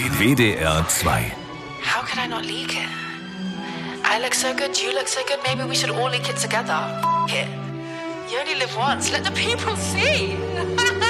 WDR 2. How could I not leak it? I look so good, you look so good, maybe we should all leak it together. F it. You only live once, let the people see.